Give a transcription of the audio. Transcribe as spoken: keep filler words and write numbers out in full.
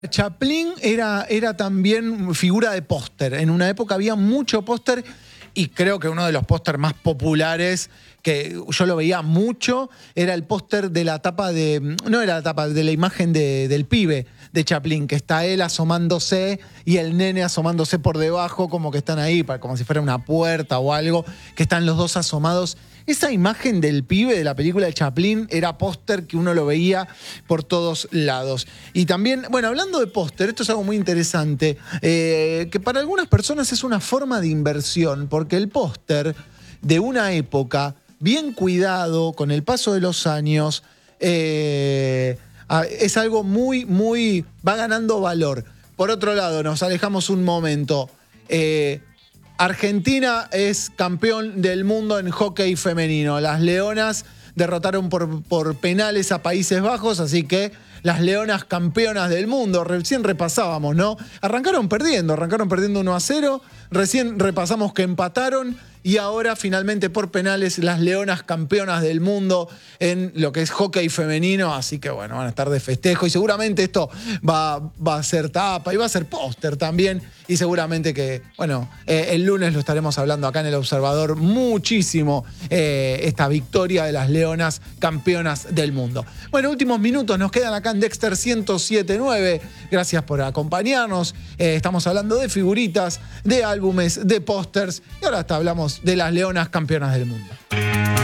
Chaplin era, era también figura de póster. En una época había mucho póster y creo que uno de los póster más populares, que yo lo veía mucho, era el póster de la tapa de... No era la tapa, de la imagen de, del pibe de Chaplin, que está él asomándose y el nene asomándose por debajo, como que están ahí, como si fuera una puerta o algo, que están los dos asomados. Esa imagen del pibe de la película de Chaplin era póster que uno lo veía por todos lados. Y también, bueno, hablando de póster, esto es algo muy interesante, eh, que para algunas personas es una forma de inversión, porque el póster de una época, bien cuidado, con el paso de los años, eh, es algo muy, muy... va ganando valor. Por otro lado, nos alejamos un momento. Eh, Argentina es campeón del mundo en hockey femenino. Las Leonas derrotaron por, por penales a Países Bajos, así que las Leonas campeonas del mundo. Recién repasábamos, ¿no? Arrancaron perdiendo, arrancaron perdiendo uno a cero. Recién repasamos que empataron y ahora finalmente por penales las Leonas campeonas del mundo en lo que es hockey femenino. Así que bueno, van a estar de festejo y seguramente esto va, va a ser tapa y va a ser póster también. Y seguramente que, bueno, eh, el lunes lo estaremos hablando acá en El Observador muchísimo, eh, esta victoria de las Leonas campeonas del mundo. Bueno, últimos minutos nos quedan acá en Dexter ciento siete punto nueve. Gracias por acompañarnos. Eh, estamos hablando de figuritas, de álbumes, de pósters y ahora hasta hablamos de las Leonas campeonas del mundo.